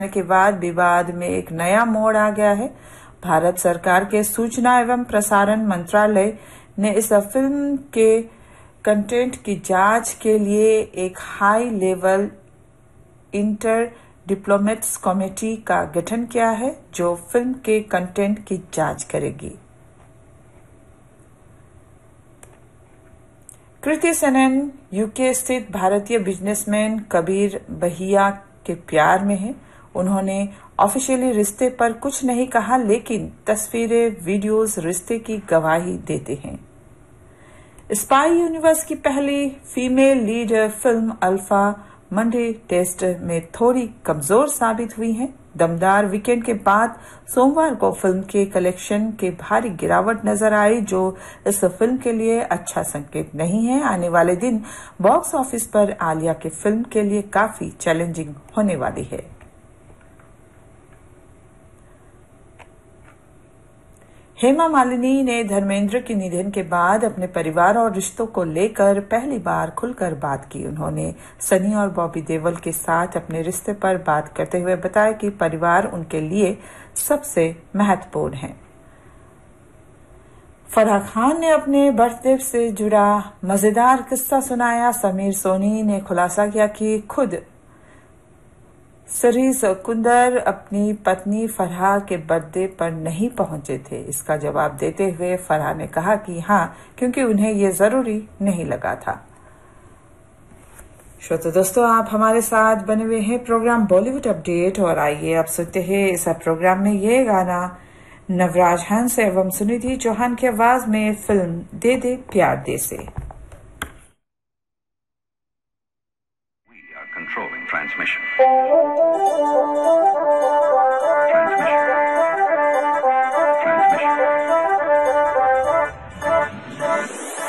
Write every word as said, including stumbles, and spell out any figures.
के बाद विवाद में एक नया मोड़ आ गया है। भारत सरकार के सूचना एवं प्रसारण मंत्रालय ने इस फिल्म के कंटेंट की जांच के लिए एक high level inter diplomats committee का गठन किया है, जो फिल्म के कंटेंट की जांच करेगी। कृति सेनन यूके स्थित भारतीय बिजनेसमैन कबीर बहिया के प्यार में है। उन्होंने ऑफिशियली रिश्ते पर कुछ नहीं कहा, लेकिन तस्वीरें, वीडियोस रिश्ते की गवाही देते हैं। स्पाई यूनिवर्स की पहली female lead film alpha Monday test में थोड़ी कमजोर साबित हुई है। दमदार वीकेंड के बाद सोमवार को फिल्म के कलेक्शन के भारी गिरावट नजर आई, जो इस फिल्म के लिए अच्छा संकेत नहीं है। आने वाले दिन बॉक्स ऑफिस पर आलिया की फिल्म के लिए काफी चैलेंजिंग होने वाली है। हेमा मालिनी ने धर्मेंद्र के निधन के बाद अपने परिवार और रिश्तों को लेकर पहली बार खुलकर बात की। उन्होंने सनी और बॉबी देओल के साथ अपने रिश्ते पर बात करते हुए बताया कि परिवार उनके लिए सबसे महत्वपूर्ण है। फराह खान ने अपने बर्थडे से जुड़ा मजेदार किस्सा सुनाया। समीर सोनी ने खुलासा किया कि खुद सरीस कुंदर अपनी पत्नी फराह के बर्थडे पर नहीं पहुंचे थे। इसका जवाब देते हुए फराह ने कहा कि हाँ, क्योंकि उन्हें ये जरूरी नहीं लगा था। श्रोता दोस्तों, आप हमारे साथ बने हुए हैं प्रोग्राम बॉलीवुड अपडेट, और आइए आप सुनते हैं इस प्रोग्राम में ये गाना नवराज हंस एवं सुनिधि चौहान की आवाज में फिल्म दे दे प्यार दे से। Controlling transmission.